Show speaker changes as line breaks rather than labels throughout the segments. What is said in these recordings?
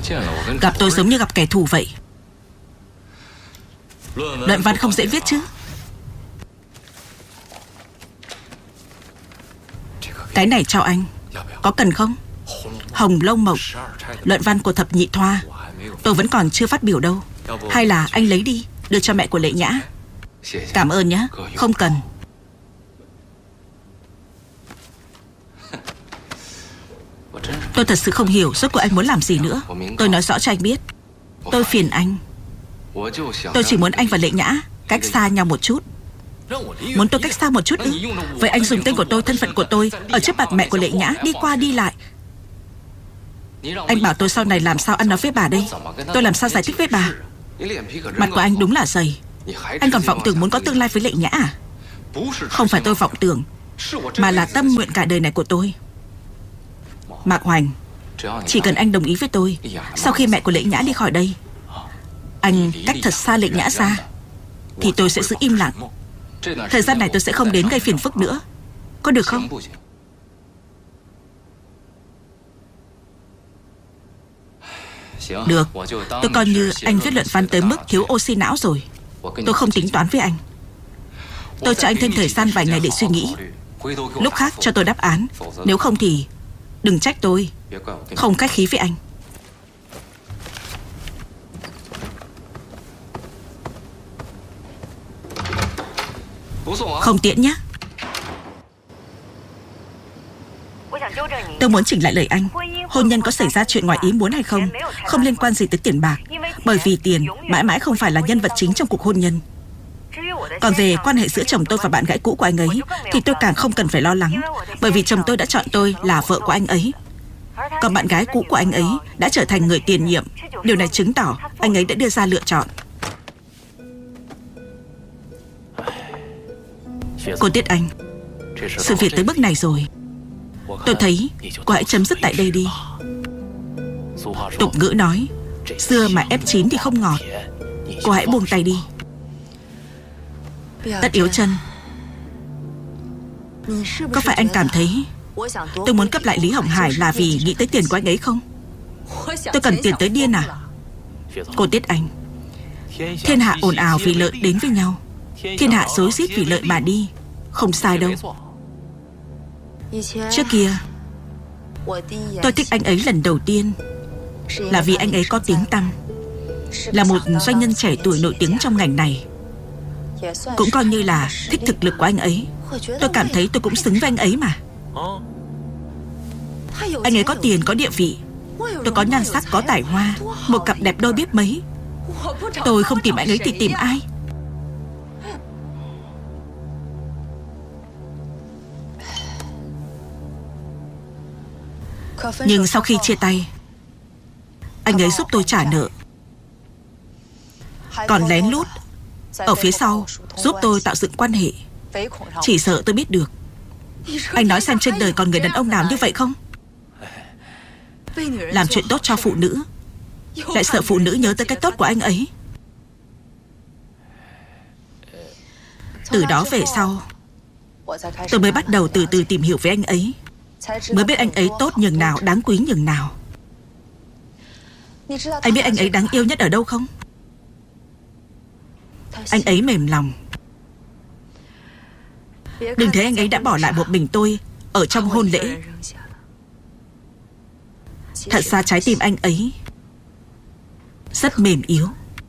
Gặp tôi giống như gặp kẻ thù vậy. Luận văn không dễ viết chứ? Cái này cho anh. Có cần không? Hồng Lâu Mộng, luận văn của thập nhị thoa. Tôi vẫn còn chưa phát biểu đâu. Hay là anh lấy đi, đưa cho mẹ của Lệ Nhã. Cảm ơn nhé. Không cần. Tôi thật sự không hiểu rốt cuộc anh muốn làm gì nữa. Tôi nói rõ cho anh biết. Tôi phiền anh. Tôi chỉ muốn anh và Lệ Nhã cách xa nhau một chút. Muốn tôi cách xa một chút ư? Vậy anh dùng tên của tôi, thân phận của tôi ở trước mặt mẹ của Lệ Nhã đi qua đi lại. Anh bảo tôi sau này làm sao ăn nói với bà đây? Tôi làm sao giải thích với bà? Mặt của anh đúng là dày. Anh còn vọng tưởng muốn có tương lai với Lệ Nhã à? Không phải tôi vọng tưởng, mà là tâm nguyện cả đời này của tôi. Mạc Hoành, chỉ cần anh đồng ý với tôi, sau khi mẹ của Lệ Nhã đi khỏi đây, anh cách thật xa Lệ Nhã ra, thì tôi sẽ giữ im lặng. Thời gian này tôi sẽ không đến gây phiền phức nữa. Có được không? Được. Tôi coi như anh viết luận văn tới mức thiếu oxy não rồi. Tôi không tính toán với anh. Tôi cho anh thêm thời gian vài ngày để suy nghĩ. Lúc khác cho tôi đáp án. Nếu không thì đừng trách tôi không khách khí với anh. Không tiện nhé. Tôi muốn chỉnh lại lời anh. Hôn nhân có xảy ra chuyện ngoài ý muốn hay không, không liên quan gì tới tiền bạc. Bởi vì tiền mãi mãi không phải là nhân vật chính trong cuộc hôn nhân. Còn về quan hệ giữa chồng tôi và bạn gái cũ của anh ấy thì tôi càng không cần phải lo lắng. Bởi vì chồng tôi đã chọn tôi là vợ của anh ấy. Còn bạn gái cũ của anh ấy đã trở thành người tiền nhiệm. Điều này chứng tỏ anh ấy đã đưa ra lựa chọn. Cô Tiết Anh, sự việc tới bước này rồi, tôi thấy cô hãy chấm dứt tại đây đi. Tục ngữ nói dưa mà ép chín thì không ngọt. Cô hãy buông tay đi. Tất Yếu Chân, có phải anh cảm thấy tôi muốn cấp lại Lý Hồng Hải là vì nghĩ tới tiền của anh ấy không? Tôi cần tiền tới điên à? Cô Tiết Anh, thiên hạ ồn ào vì lợi đến với nhau, thiên hạ rối rít vì lợi mà đi. Không sai đâu. Trước kia tôi thích anh ấy lần đầu tiên là vì anh ấy có tiếng tăm, là một doanh nhân trẻ tuổi nổi tiếng trong ngành này. Cũng coi như là thích thực lực của anh ấy. Tôi cảm thấy tôi cũng xứng với anh ấy mà. Anh ấy có tiền, có địa vị. Tôi có nhan sắc, có tài hoa, một cặp đẹp đôi biết mấy. Tôi không tìm anh ấy thì tìm ai? Nhưng sau khi chia tay, anh ấy giúp tôi trả nợ, còn lén lút ở phía sau giúp tôi tạo dựng quan hệ. Chỉ sợ tôi biết được. Anh nói xem trên đời còn người đàn ông nào như vậy không? Làm chuyện tốt cho phụ nữ, lại sợ phụ nữ nhớ tới cái tốt của anh ấy. Từ đó về sau, tôi mới bắt đầu từ từ tìm hiểu về anh ấy, mới biết anh ấy tốt nhường nào, đáng quý nhường nào. Anh biết anh ấy đáng yêu nhất ở đâu không? Anh ấy mềm lòng. Đừng thấy anh ấy đã bỏ lại một mình tôi ở trong hôn lễ. Thật ra trái tim anh ấy rất mềm yếu.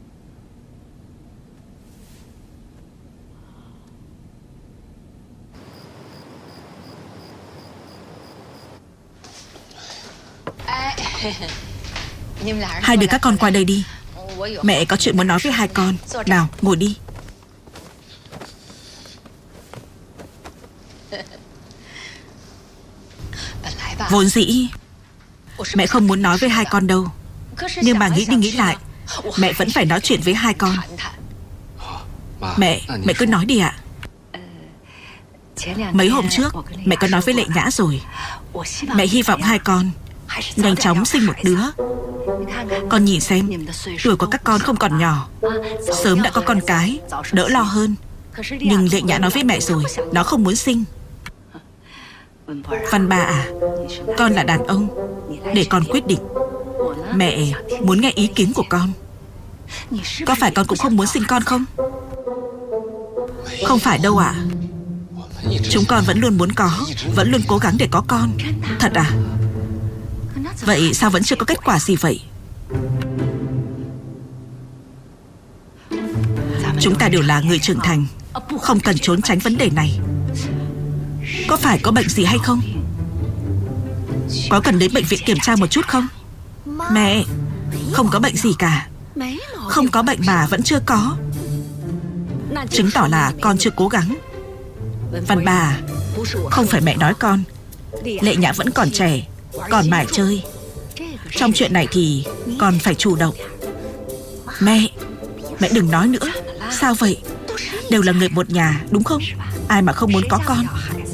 Hai đứa các con qua đây đi. Mẹ có chuyện muốn nói với hai con. Nào, ngồi đi. Vốn dĩ mẹ không muốn nói với hai con đâu, nhưng mà nghĩ đi nghĩ lại, mẹ vẫn phải nói chuyện với hai con. Mẹ cứ nói đi ạ. Mấy hôm trước mẹ có nói với Lệ Nhã rồi. Mẹ hy vọng hai con nhanh chóng sinh một đứa. Con nhìn xem, tuổi của các con không còn nhỏ, sớm đã có con cái, đỡ lo hơn. Nhưng Lệ Nhã nói với mẹ rồi, nó không muốn sinh. Văn Ba à, con là đàn ông, để con quyết định. Mẹ muốn nghe ý kiến của con. Có phải con cũng không muốn sinh con không? Không phải đâu ạ. Chúng con vẫn luôn muốn có, vẫn luôn cố gắng để có con. Thật à? Vậy sao vẫn chưa có kết quả gì vậy? Chúng ta đều là người trưởng thành, không cần trốn tránh vấn đề này. Có phải có bệnh gì hay không? Có cần đến bệnh viện kiểm tra một chút không? Mẹ, không có bệnh gì cả. Không có bệnh mà vẫn chưa có, chứng tỏ là con chưa cố gắng. Văn Ba, không phải mẹ nói con. Lệ Nhã vẫn còn trẻ, còn mải chơi. Trong chuyện này thì con phải chủ động. Mẹ đừng nói nữa. Sao vậy? Đều là người một nhà, đúng không? Ai mà không muốn có con.